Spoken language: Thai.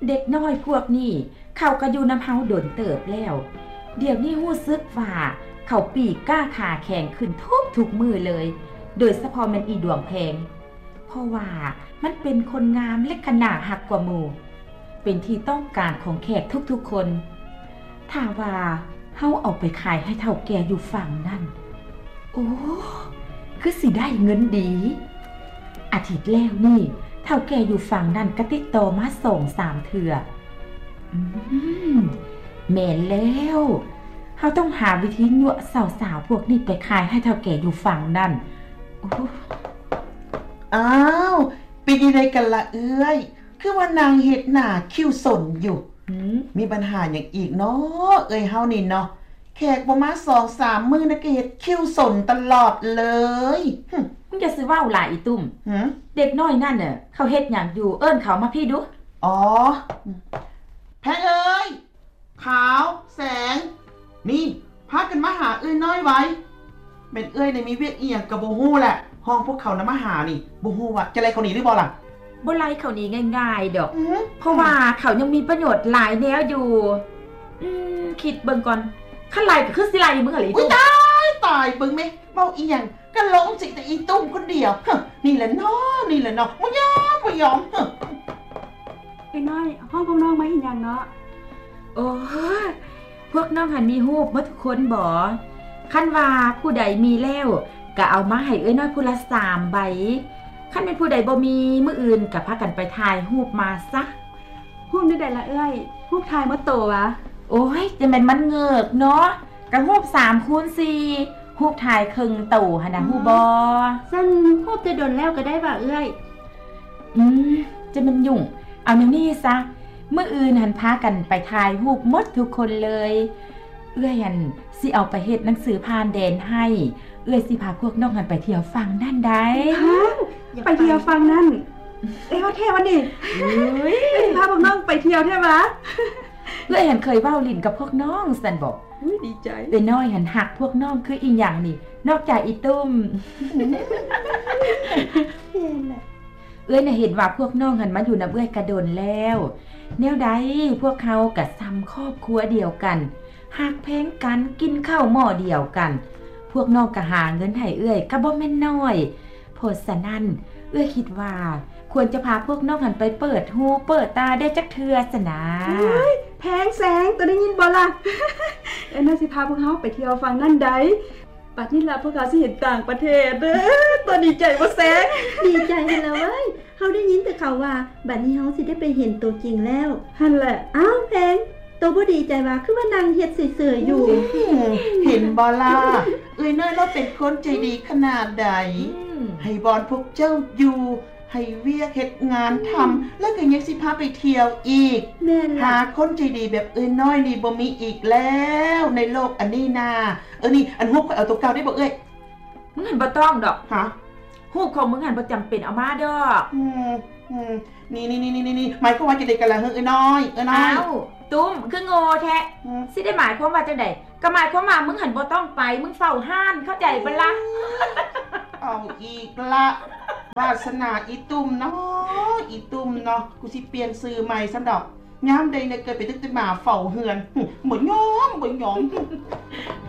เด็กน้อยพวกนี้เขาก็อยู่น้ำเฮาโดนเติบแล้วเดี๋ยวนี้รู้สึกว่าเขาปีกก้าขาแข็งขึ้นทุกมือเลยโดยเฉพาะมันอีดวงแพงเพราะว่ามันเป็นคนงามและขนาหักกว่าหมู่เป็นที่ต้องการของแขกทุกๆคนถ้าว่าเฮาเอาไปขายให้เฒ่าแก่อยู่ฝั่งนั่นโอ้คือสิได้เงินดีอาทิตย์แล้วนี่เฒ่าแก่อยู่ฝั่งนั่นก็ติดต่อมา2-3 เทื่อแม่นแล้วเฮาต้องหาวิธียั่วสาวๆพวกนี้ไปขายให้เฒ่าแก่อยู่ฝั่งนั่นอ้าวเป็นยังไงกันละเอ้ยคือว่านางเฮ็ดหน้าคิ้วสนอยู่มีปัญหาอย่างอีกเนาะเอ้ยเฮานี่เนาะแขกประมาณ2-3 มื้อนะก็เฮ็ดคิ้วสนตลอดเลยมึงจะซื้อว่าวหลายอีตุ่มเด็กน้อยนั่นน่ะเขาเฮ็ดหยังอยู่เอิ้นเขามาพี่ดูอ๋อแพงเอ้ยขาวแสงนี่พากันมาหาเอ้ยน้อยไว้เป็นเอ้ยในมีเวียกอีหยังก็บ่ฮู้แหละห้องพวกเขานำมาหานี่บ่ฮู้ว่าจะไล่เขาหนีหรือบ่ล่ะบ่ไล่เขาหนีง่ายๆดอกเพราะว่าเขายังมีประโยชน์หลายแนวอยู่คิดเบิ่งก่อนคันไล่ก็คือสิไล่มึงอะไรอีตุ้มตายเบิ่งแม่เว้าอีหยังก็ลงสิแต่อีตุ้มคนเดียวนี่แหละเนาะบ่ยอมไอ้น้อยห้องพวกน้องมาเห็นหยังเนาะโอ้พวกน้องหันมีฮูปหมดทุกคนบ่คันว่าผู้ใดมีแล้วก็เอามาให้เอ้ยน้อยผู้ละ3 ใบคันเป็นผู้ใดบ่มีมื้ออื่นก็พากันไปถ่ายรูปมาซะรูปนี่ได้ละเอ้ยรูปถ่ายมาโตวะโอ้ยจะเป็นมันเงิกเนาะก็รูป3x4รูปถ่ายครึ่งโตหั่นน่ะฮู้บ่ซั่นรูปจะโดนแล้วก็ได้บ่เอ้ยจะมันยุ่งเอาแนวนี้ซะมื้ออื่นหันพากันไปถ่ายรูปหมดทุกคนเลยเอื้อยหันสิเอาไปเฮ็ดหนังสือผ่านแดนให้เอื้อยสิพาพวกน้องหันไปเที่ยวฝั่งนั่นได้ไปเที่ยวฝั่งนั่นว่าแท้วะนี่พาพวกน้องไปเที่ยวแท้วะเอื้อยหันเคยเว้าลิ้นกับพวกน้องซั่นบ่ดีใจเป็นน้อยหันหักพวกน้องคืออีหยังนี่นอกจากอีตุ้มเอื้อยน่ะเห็นว่าพวกน้องหันมาอยู่นำเอื้อยกระโดนแล้วแนวใดพวกเขาก็ซ้ำครอบครัวเดียวกันหักแพงกันกินข้าวหม้อเดียวกันพวกน้องก็หาเงินให้เอื้อยก็บ่แม่นน้อยเพราะฉะนั้นเอื้อยคิดว่าควรจะพาพวกน้องหันไปเปิดหูเปิดตาได้จักเทื่อซะนะแพงแสงตัวได้ยินบ่ล่ะน่าสิพาพวกเฮาไปเที่ยวฝั่งนั่นได้บัดนี้ล่ะพวกเขาสิเห็นต่างประเทศตัวดีใจบ่แสงดีใจแล้วเว้ยเฮาได้ยินแต่เขาว่าบัดนี้เฮาสิได้ไปเห็นตัวจริงแล้วหั่นแหละอ้าวแพงตัวบ่ดีใจว่าคือว่านางเฮ็ดเสื่อๆอยู่เห็นบ่ล่ะเอ้ยน้อยเราเป็นคนใจดีขนาดใดให้บอนพวกเจ้าอยู่ให้เวียกเฮ็ดงานทำแล้วก็ยังสิพาไปเที่ยวอีกหาคนใจดีแบบเอ้ยน้อยนี่บ่มีอีกแล้วในโลกอันนี้นานี่อันฮู้ก็เอาตัวเก่าได้บ่เอ้ยมึงหันบ่ต้องดอกฮู้ของมึงหันบ่จำเป็นเอามาดอกนี่หมายความว่าจะได้กันละเอ้ยน้อยตุ้มคือโง่แท้สิได้หมายความว่าจังได๋ก็หมายความว่ามึงหันบ่ต้องไปมึงเฝ้าห้านเข้าใจบ่ล่ะเอาอีกละวาสนาอีตุ่มเนาะกูสิเปลี่ยนชื่อใหม่ซะดอกยามใดเนี่ยเกิดไปตึกๆมาเฝ้าเฮือนบ่ยอม